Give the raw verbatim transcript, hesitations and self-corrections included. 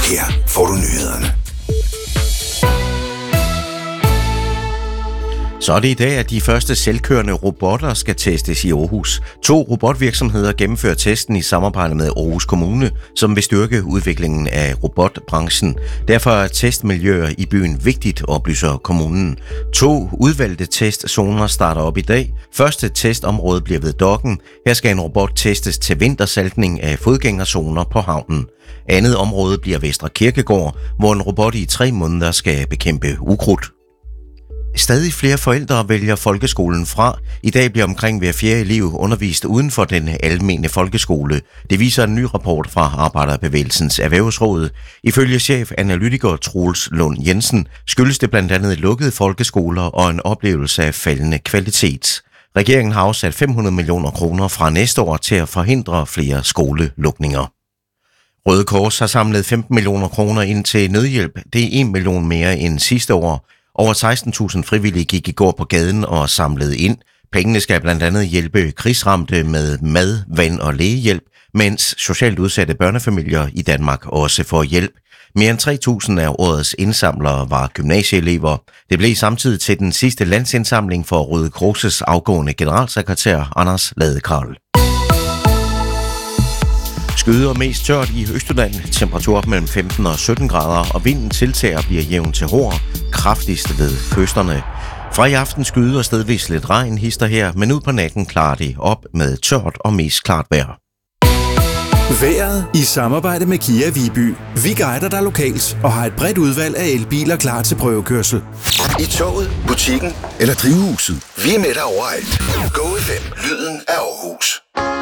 Her får du nyhederne. Så er det i dag, at de første selvkørende robotter skal testes i Aarhus. To robotvirksomheder gennemfører testen i samarbejde med Aarhus Kommune, som vil styrke udviklingen af robotbranchen. Derfor er testmiljøer i byen vigtigt, oplyser kommunen. To udvalgte testzoner starter op i dag. Første testområde bliver ved Dokken. Her skal en robot testes til vintersaltning af fodgængerzoner på havnen. Andet område bliver Vestre Kirkegård, hvor en robot i tre måneder skal bekæmpe ukrudt. Stadig flere forældre vælger folkeskolen fra. I dag bliver omkring hver fjerde elev undervist uden for den almene folkeskole. Det viser en ny rapport fra Arbejderbevægelsens Erhvervsråd. Ifølge chefanalytiker Troels Lund Jensen skyldes det blandt andet lukkede folkeskoler og en oplevelse af faldende kvalitet. Regeringen har afsat fem hundrede millioner kroner fra næste år til at forhindre flere skolelukninger. Røde Kors har samlet femten millioner kroner ind til nødhjælp. Det er en million mere end sidste år. Over seksten tusind frivillige gik i går på gaden og samlede ind. Pengene skal blandt andet hjælpe krigsramte med mad, vand og lægehjælp, mens socialt udsatte børnefamilier i Danmark også får hjælp. Mere end tre tusind af årets indsamlere var gymnasieelever. Det blev samtidig til den sidste landsindsamling for Røde Kors' afgående generalsekretær Anders Ladekarl. Skyder mest tørt i Østjylland, temperatur op mellem femten og sytten grader, og vinden tiltager bliver jævn til hård, kraftigst ved kysterne. Fra i aften skyder stedvis lidt regn hister her, men ud på natten klarer det op med tørt og mest klart vejr. Vejret i samarbejde med Kia Viby. Vi guider dig lokalt og har et bredt udvalg af elbiler klar til prøvekørsel. I toget, butikken eller drivhuset. Vi er med dig overalt. Go F M, lyden af Aarhus.